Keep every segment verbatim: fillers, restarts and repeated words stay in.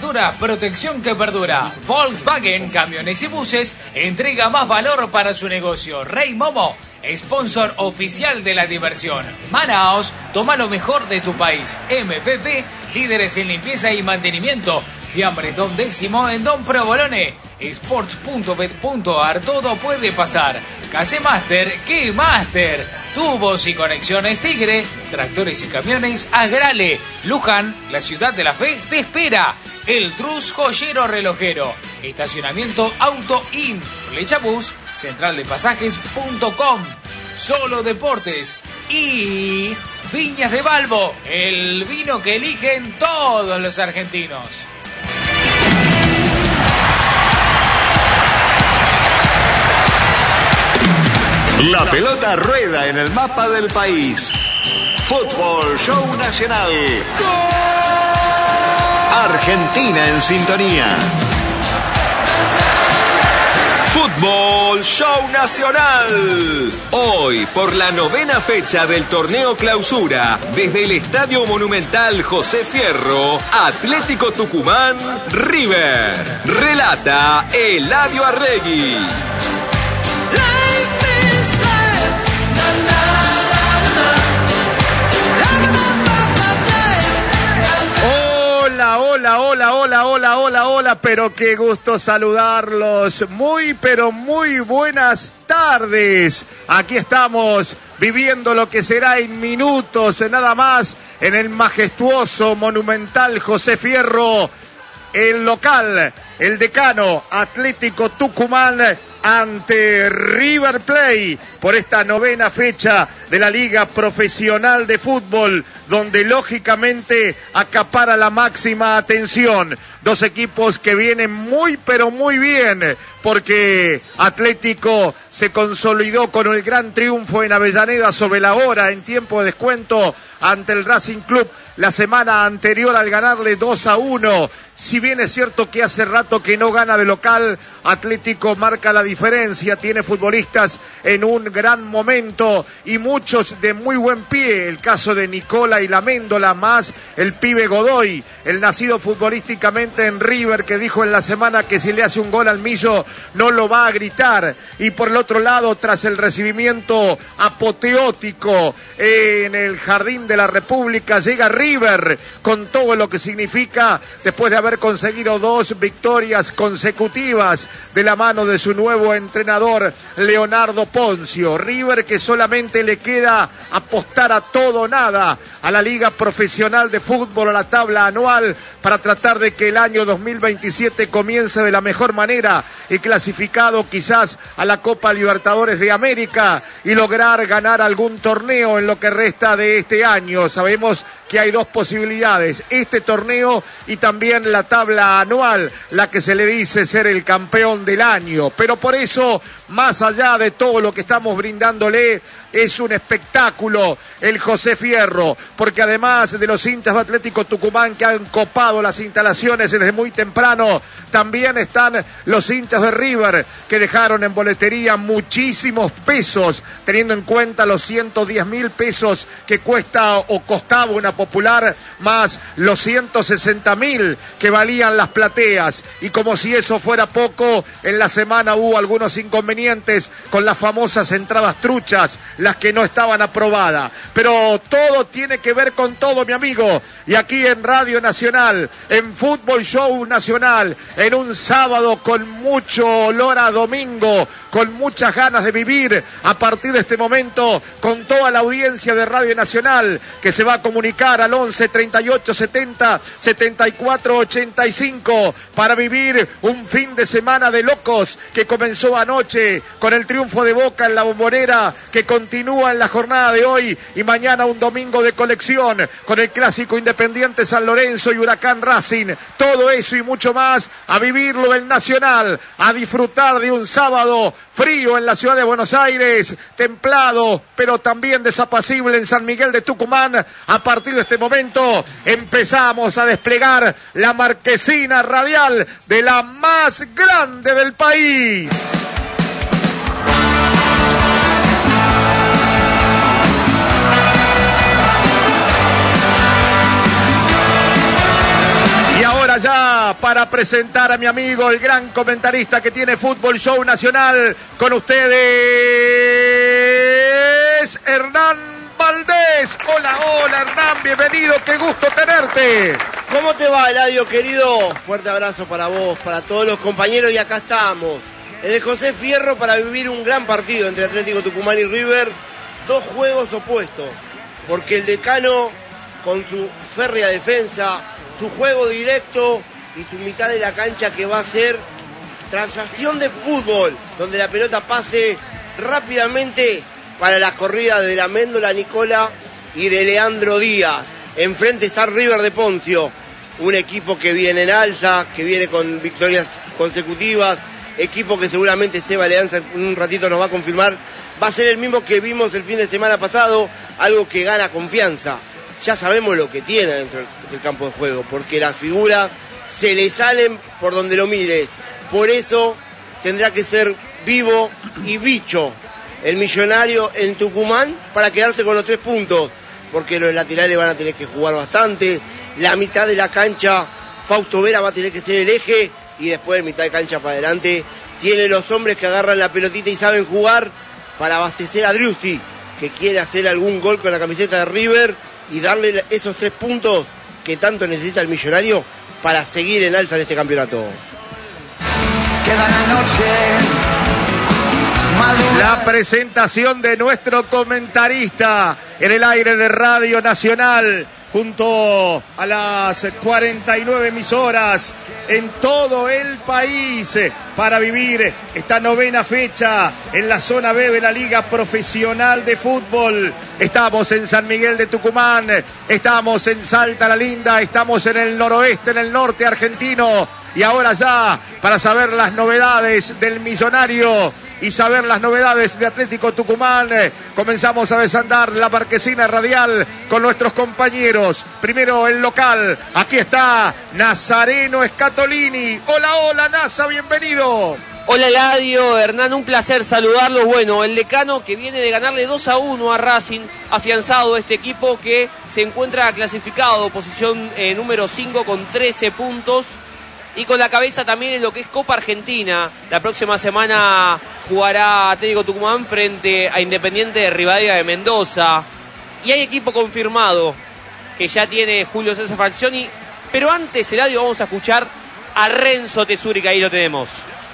Pintura, protección que perdura. Volkswagen, camiones y buses, entrega más valor para su negocio. Rey Momo, sponsor oficial de la diversión. Manaos, toma lo mejor de tu país. M P P, líderes en limpieza y mantenimiento. Fiambre Don Décimo en Don Provolone. Sports punto bet punto ar, todo puede pasar. Case Master, ¿qué Master? Tubos y conexiones Tigre, tractores y camiones Agrale. Luján, la ciudad de la fe, te espera. El Trus Joyero Relojero. Estacionamiento Auto In. Flechabús, central de pasajes punto com. Solo Deportes. Y Viñas de Balbo, el vino que eligen todos los argentinos. La pelota rueda en el mapa del país. Fútbol Show Nacional. Argentina en sintonía. Fútbol Show Nacional. Hoy, por la novena fecha del torneo Clausura, desde el Estadio Monumental José Fierro, Atlético Tucumán, River. Relata Eladio Arregui. Hola, hola, hola, hola, hola, hola, hola, pero qué gusto saludarlos. Muy, pero muy buenas tardes. Aquí estamos viviendo lo que será en minutos, nada más, en el majestuoso Monumental José Fierro. El local, el decano Atlético Tucumán ante River Plate por esta novena fecha de la Liga Profesional de Fútbol, donde lógicamente acapara la máxima atención. Dos equipos que vienen muy pero muy bien, porque Atlético se consolidó con el gran triunfo en Avellaneda sobre la hora en tiempo de descuento ante el Racing Club la semana anterior al ganarle dos a uno. Si bien es cierto que hace rato que no gana de local, Atlético marca la diferencia, tiene futbolistas en un gran momento y muchos de muy buen pie. El caso de Nicola y Laméndola, más el pibe Godoy, el nacido futbolísticamente en River, que dijo en la semana que si le hace un gol al Millo no lo va a gritar. Y por el otro lado, tras el recibimiento apoteótico en el Jardín de la República, llega River con todo lo que significa después de haber conseguido dos victorias consecutivas de la mano de su nuevo entrenador Leonardo Poncio. River que solamente le queda apostar a todo o nada a la Liga Profesional de Fútbol, a la tabla anual, para tratar de que el año dos mil veintisiete comience de la mejor manera y clasificado quizás a la Copa Libertadores de América y lograr ganar algún torneo en lo que resta de este año. Sabemos que hay dos posibilidades, este torneo y también la tabla anual, la que se le dice ser el campeón del año. Pero por eso, más allá de todo lo que estamos brindándole, es un espectáculo el José Fierro, porque además de los hinchas de Atlético Tucumán que han copado las instalaciones desde muy temprano, también están los hinchas de River que dejaron en boletería muchísimos pesos, teniendo en cuenta los ciento diez mil pesos que cuesta o costaba una popular, más los ciento sesenta mil que valían las plateas. Y como si eso fuera poco, en la semana hubo algunos inconvenientes con las famosas entradas truchas, las que no estaban aprobadas. Pero todo tiene que ver con todo, mi amigo. Y aquí en Radio Nacional, en Fútbol Show Nacional, en un sábado con mucho olor a domingo, con muchas ganas de vivir a partir de este momento, con toda la audiencia de Radio Nacional que se va a comunicar al once treinta y ocho setenta setenta y cuatro ochenta y cinco para vivir un fin de semana de locos que comenzó anoche con el triunfo de Boca en la Bombonera, que continúa en la jornada de hoy, y mañana un domingo de colección con el clásico Independiente San Lorenzo y Huracán Racing. Todo eso y mucho más, a vivirlo el Nacional, a disfrutar de un sábado frío en la ciudad de Buenos Aires, templado pero también desapacible en San Miguel de Tucumán. A partir de este momento empezamos a desplegar la marquesina radial de la más grande del país. Y ahora ya ya para presentar a mi amigo, el gran comentarista que tiene Fútbol Show Nacional. Con ustedes, Hernán Valdés. Hola, hola Hernán, bienvenido, qué gusto tenerte. ¿Cómo te va, Eladio, querido? Fuerte abrazo para vos, para todos los compañeros, y acá estamos en el José Fierro para vivir un gran partido entre Atlético Tucumán y River. Dos juegos opuestos, porque el Decano, con su férrea defensa, su juego directo y su mitad de la cancha que va a ser transacción de fútbol, donde la pelota pase rápidamente para las corridas de la Méndola Nicola y de Leandro Díaz. Enfrente está River de Poncio, un equipo que viene en alza, que viene con victorias consecutivas, equipo que seguramente Seba Leanza en un ratito nos va a confirmar, va a ser el mismo que vimos el fin de semana pasado, algo que gana confianza. Ya sabemos lo que tiene dentro del campo de juego, porque las figuras se le salen por donde lo mires. Por eso tendrá que ser vivo y bicho el Millonario en Tucumán para quedarse con los tres puntos, porque los laterales van a tener que jugar bastante, la mitad de la cancha Fausto Vera va a tener que ser el eje, y después de mitad de cancha para adelante tiene los hombres que agarran la pelotita y saben jugar para abastecer a Driussi, que quiere hacer algún gol con la camiseta de River y darle esos tres puntos que tanto necesita el Millonario para seguir en alza en este campeonato. Queda la noche. La presentación de nuestro comentarista en el aire de Radio Nacional, junto a las cuarenta y nueve emisoras en todo el país, para vivir esta novena fecha en la zona B de la Liga Profesional de Fútbol. Estamos en San Miguel de Tucumán, estamos en Salta la Linda, estamos en el noroeste, en el norte argentino, y ahora ya para saber las novedades del Millonario y saber las novedades de Atlético Tucumán, eh, comenzamos a desandar la marquesina radial con nuestros compañeros. Primero el local, aquí está Nazareno Scatolini. Hola, hola Nasa, bienvenido. Hola Eladio, Hernán, un placer saludarlos. Bueno, el Decano que viene de ganarle dos a uno a Racing, afianzado este equipo que se encuentra clasificado, posición eh, número cinco con trece puntos. Y con la cabeza también en lo que es Copa Argentina. La próxima semana jugará Atlético Tucumán frente a Independiente de Rivadavia de Mendoza. Y hay equipo confirmado que ya tiene Julio César Falcioni. Pero antes, Eladio, vamos a escuchar a Renzo Tesuri, que ahí lo tenemos.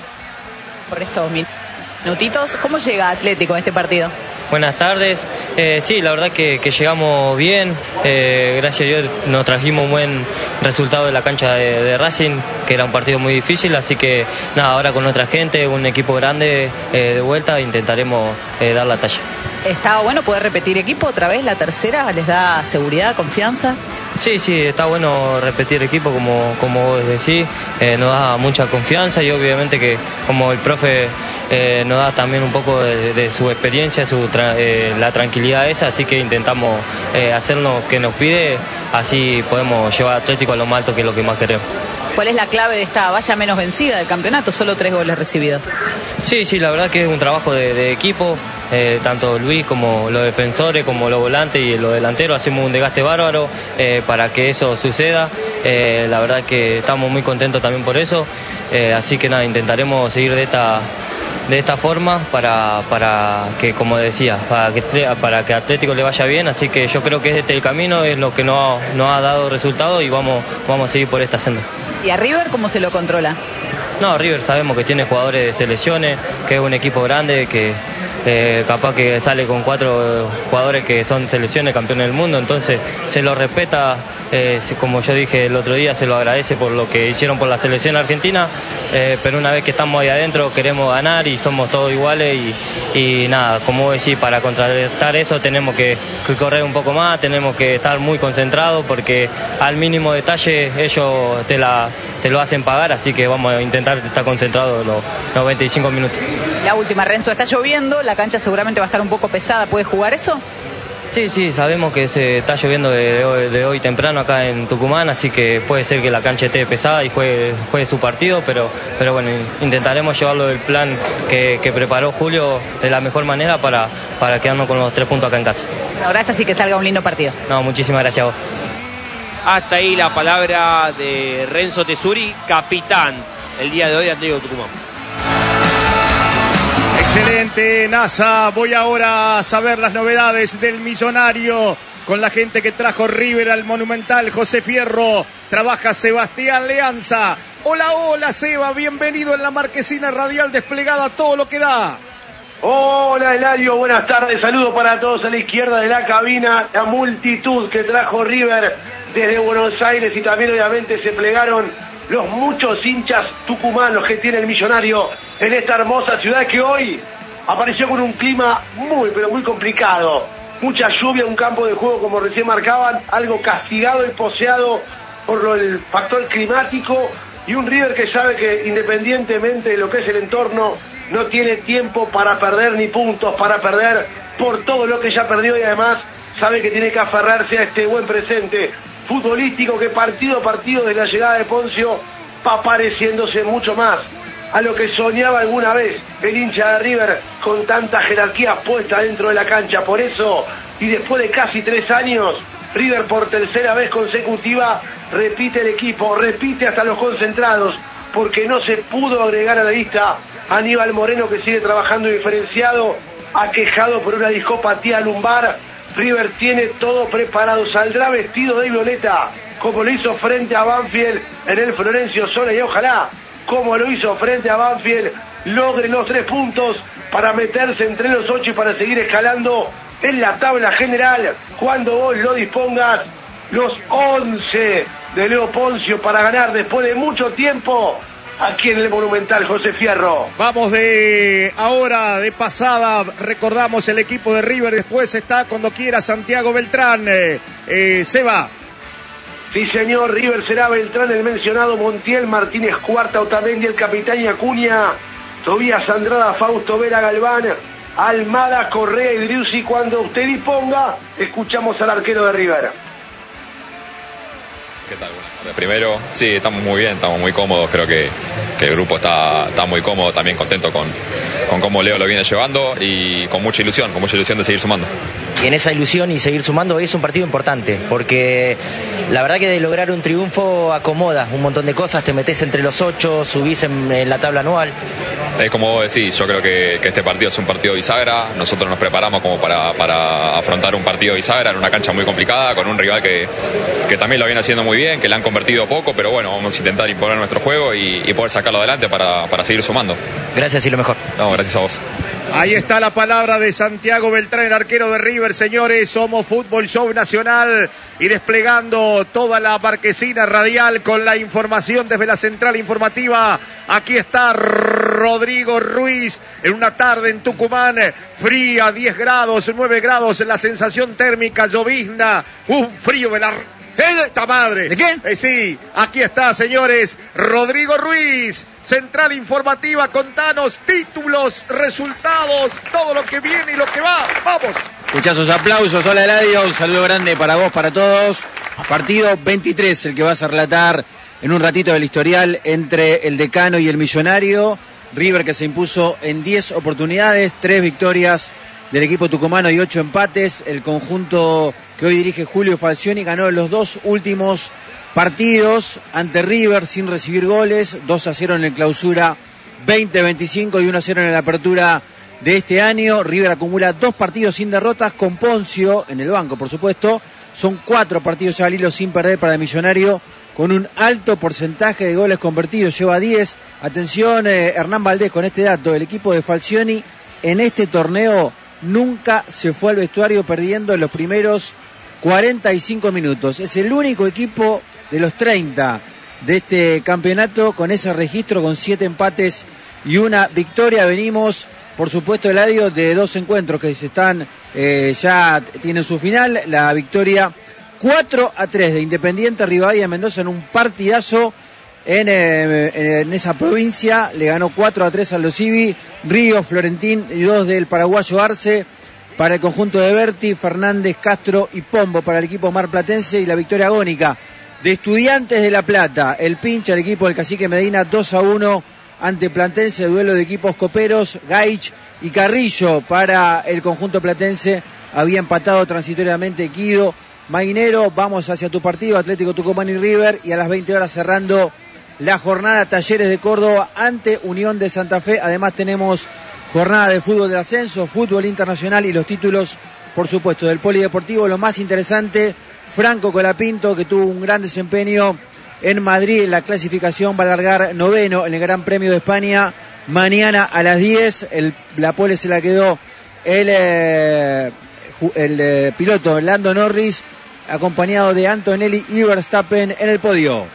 Por estos minutitos, ¿cómo llega Atlético en este partido? Buenas tardes. Eh, sí, la verdad que, que llegamos bien. Eh, gracias a Dios nos trajimos un buen resultado de la cancha de, de Racing, que era un partido muy difícil. Así que nada, ahora con nuestra gente, un equipo grande eh, de vuelta, intentaremos eh, dar la talla. ¿Está bueno poder repetir equipo otra vez, la tercera? ¿Les da seguridad, confianza? Sí, sí, está bueno repetir equipo, como, como vos decís, eh, nos da mucha confianza, y obviamente que como el profe eh, nos da también un poco de, de su experiencia, su tra eh, la tranquilidad esa, así que intentamos eh, hacer lo que nos pide, así podemos llevar a Atlético a lo más alto, que es lo que más queremos. ¿Cuál es la clave de esta valla menos vencida del campeonato? Solo tres goles recibidos. Sí, sí, la verdad que es un trabajo de, de equipo, eh, tanto Luis como los defensores, como los volantes y los delanteros, hacemos un desgaste bárbaro eh, para que eso suceda. Eh, la verdad que estamos muy contentos también por eso, eh, así que nada, intentaremos seguir de esta de esta forma para, para que, como decía, para que, para que Atlético le vaya bien, así que yo creo que este el camino, es lo que nos ha, nos ha dado resultado, y vamos, vamos a seguir por esta senda. ¿Y a River cómo se lo controla? No, River sabemos que tiene jugadores de selecciones, que es un equipo grande, que eh, capaz que sale con cuatro jugadores que son selecciones, campeones del mundo, entonces se lo respeta, eh, como yo dije el otro día, se lo agradece por lo que hicieron por la selección argentina, eh, pero una vez que estamos ahí adentro queremos ganar y somos todos iguales, y, y nada, como vos decís, para contrarrestar eso tenemos que, que correr un poco más, tenemos que estar muy concentrados, porque al mínimo detalle ellos te, la, te lo hacen pagar, así que vamos a intentar estar concentrados los noventa y cinco minutos. La última, Renzo, está lloviendo, la cancha seguramente va a estar un poco pesada, ¿puede jugar eso? Sí, sí, sabemos que se está lloviendo de, de, hoy, de hoy temprano acá en Tucumán, así que puede ser que la cancha esté pesada y juegue, juegue su partido, pero, pero bueno, intentaremos llevarlo del plan que, que preparó Julio de la mejor manera para, para quedarnos con los tres puntos acá en casa. No, gracias y que salga un lindo partido. No, muchísimas gracias a vos. Hasta ahí la palabra de Renzo Tesuri, capitán el día de hoy de Atlético Tucumán. Excelente, NASA. Voy ahora a saber las novedades del Millonario con la gente que trajo River al Monumental. José Fierro, trabaja Sebastián Leanza. Hola, hola, Seba, bienvenido en la marquesina radial desplegada, todo lo que da. Hola, Eladio, buenas tardes, saludos para todos a la izquierda de la cabina, la multitud que trajo River desde Buenos Aires y también obviamente se plegaron los muchos hinchas tucumanos que tiene el Millonario en esta hermosa ciudad que hoy apareció con un clima muy, pero muy complicado. Mucha lluvia, un campo de juego como recién marcaban, algo castigado y poseado por lo, el factor climático y un River que sabe que independientemente de lo que es el entorno, no tiene tiempo para perder ni puntos para perder por todo lo que ya perdió y además sabe que tiene que aferrarse a este buen presente futbolístico que partido a partido de la llegada de Poncio va pareciéndose mucho más a lo que soñaba alguna vez el hincha de River con tanta jerarquía puesta dentro de la cancha. Por eso, y después de casi tres años, River por tercera vez consecutiva repite el equipo, repite hasta los concentrados, porque no se pudo agregar a la lista a Aníbal Moreno, que sigue trabajando diferenciado, aquejado por una discopatía lumbar. River tiene todo preparado, saldrá vestido de violeta, como lo hizo frente a Banfield en el Florencio Sola, y ojalá, como lo hizo frente a Banfield, logre los tres puntos para meterse entre los ocho y para seguir escalando en la tabla general cuando vos lo dispongas. Los once de Leo Poncio para ganar después de mucho tiempo aquí en el Monumental, José Fierro. Vamos de ahora, de pasada, recordamos el equipo de River, después está cuando quiera Santiago Beltrán. Eh, eh, Seba. Sí, señor, River será Beltrán, el mencionado, Montiel, Martínez Cuarta, Otamendi, el capitán y Acuña, Tobías Andrada, Fausto Vera, Galván, Almada, Correa y Driussi. Cuando usted disponga, escuchamos al arquero de River. ¿Qué tal? Buenas tardes. Primero, sí, estamos muy bien, estamos muy cómodos, creo que, que el grupo está, está muy cómodo, también contento con, con cómo Leo lo viene llevando y con mucha ilusión, con mucha ilusión de seguir sumando. Y en esa ilusión y seguir sumando es un partido importante, porque la verdad que de lograr un triunfo acomoda un montón de cosas, te metes entre los ocho, subís en, en la tabla anual. Es como vos decís, yo creo que, que este partido es un partido bisagra, nosotros nos preparamos como para, para afrontar un partido bisagra en una cancha muy complicada, con un rival que, que también lo viene haciendo muy bien, que le han convertido poco, pero bueno, vamos a intentar imponer nuestro juego y, y poder sacarlo adelante para, para seguir sumando. Gracias y lo mejor. No, gracias a vos. Ahí está la palabra de Santiago Beltrán, el arquero de River, señores. Somos Fútbol Show Nacional y desplegando toda la marquesina radial con la información desde la central informativa. Aquí está Rodrigo Ruiz en una tarde en Tucumán, fría, diez grados, nueve grados, la sensación térmica, llovizna, un frío de la... ¡Esta madre! ¿De qué? Eh, sí, aquí está, señores, Rodrigo Ruiz, central informativa, contanos títulos, resultados, todo lo que viene y lo que va. ¡Vamos! Muchachos, aplausos. Hola, Eladio, un saludo grande para vos, para todos. Partido veintitrés, el que vas a relatar en un ratito del historial entre el Decano y el Millonario. River que se impuso en diez oportunidades, tres victorias del equipo tucumano y ocho empates. El conjunto que hoy dirige Julio Falcioni ganó los dos últimos partidos ante River sin recibir goles, dos a cero en el clausura veinte veinticinco y uno a cero en la apertura de este año. River acumula dos partidos sin derrotas con Poncio en el banco, por supuesto. Son cuatro partidos al hilo sin perder para el Millonario, con un alto porcentaje de goles convertidos, lleva diez. Atención, eh, Hernán Valdés, con este dato, el equipo de Falcioni en este torneo nunca se fue al vestuario perdiendo en los primeros cuarenta y cinco minutos. Es el único equipo de los treinta de este campeonato con ese registro, con siete empates y una victoria. Venimos, por supuesto, Eladio, de dos encuentros que se están, eh, ya tienen su final. La victoria cuatro a tres de Independiente Rivadavia Mendoza en un partidazo en, eh, en esa provincia. Le ganó cuatro a tres a los Civi, Río, Florentín y dos del paraguayo Arce. Para el conjunto de Berti, Fernández, Castro y Pombo para el equipo marplatense. Y la victoria agónica de Estudiantes de La Plata, el pincha, el equipo del Cacique Medina, dos a uno ante Platense. El duelo de equipos coperos, Gaich y Carrillo para el conjunto platense. Había empatado transitoriamente Quido Mainero. Vamos hacia tu partido, Atlético Tucumán y River, y a las veinte horas cerrando la jornada, Talleres de Córdoba ante Unión de Santa Fe. Además tenemos jornada de fútbol del ascenso, fútbol internacional y los títulos, por supuesto, del polideportivo. Lo más interesante, Franco Colapinto, que tuvo un gran desempeño en Madrid en la clasificación, va a largar noveno en el Gran Premio de España. Mañana a las diez, el, la pole se la quedó el, eh, el eh, piloto Lando Norris, acompañado de Antonelli y Verstappen en el podio.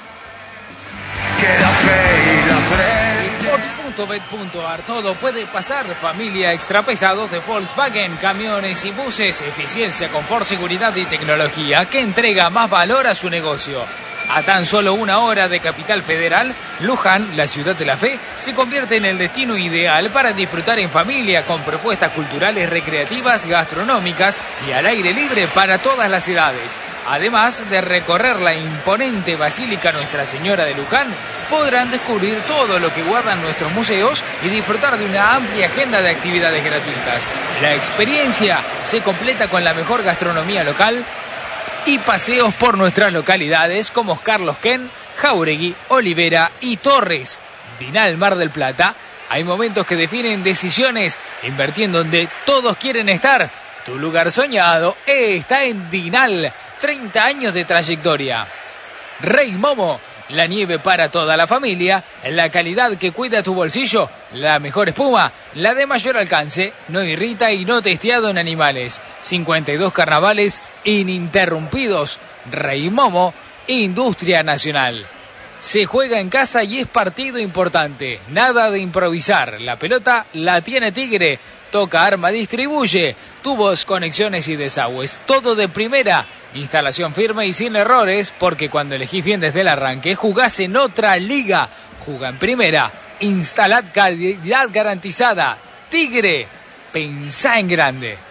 Sport punto bet punto ar, todo puede pasar. Familia extrapesados de Volkswagen, camiones y buses, eficiencia, confort, seguridad y tecnología que entrega más valor a su negocio. A tan solo una hora de Capital Federal, Luján, la ciudad de la fe, se convierte en el destino ideal para disfrutar en familia con propuestas culturales, recreativas, gastronómicas y al aire libre para todas las edades. Además de recorrer la imponente Basílica Nuestra Señora de Luján, podrán descubrir todo lo que guardan nuestros museos y disfrutar de una amplia agenda de actividades gratuitas. La experiencia se completa con la mejor gastronomía local y paseos por nuestras localidades como Carlos Ken, Jauregui, Olivera y Torres. Dinal Mar del Plata, hay momentos que definen decisiones, invirtiendo donde todos quieren estar. Tu lugar soñado está en Dinal, treinta años de trayectoria. Rey Momo, la nieve para toda la familia, la calidad que cuida tu bolsillo, la mejor espuma, la de mayor alcance, no irrita y no testeado en animales. cincuenta y dos carnavales ininterrumpidos. Rey Momo, industria nacional. Se juega en casa y es partido importante. Nada de improvisar. La pelota la tiene Tigre. Toca Arma distribuye. Tubos, conexiones y desagües. Todo de primera. Instalación firme y sin errores, porque cuando elegís bien desde el arranque, jugás en otra liga. Juga en primera. Instalad calidad garantizada. Tigre, pensá en grande.